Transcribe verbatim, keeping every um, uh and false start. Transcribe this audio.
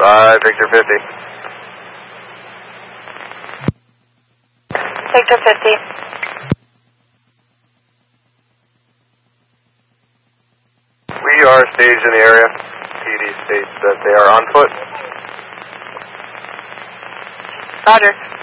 five, Victor fifty. Victor fifty. We are staged in the area. P D states that they are on foot. Roger.